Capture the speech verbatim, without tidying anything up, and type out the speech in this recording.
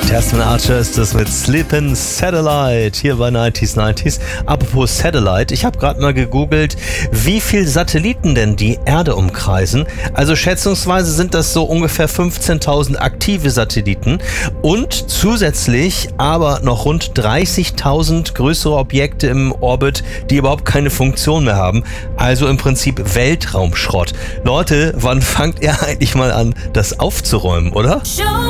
Desmond Archer ist das mit Sleepin' Satellite hier bei neunzig neunzig. Apropos Satellite, ich habe gerade mal gegoogelt, wie viel Satelliten denn die Erde umkreisen. Also schätzungsweise sind das so ungefähr fünfzehntausend aktive Satelliten und zusätzlich aber noch rund dreißigtausend größere Objekte im Orbit, die überhaupt keine Funktion mehr haben. Also im Prinzip Weltraumschrott. Leute, wann fangt ihr eigentlich mal an, das aufzuräumen, oder?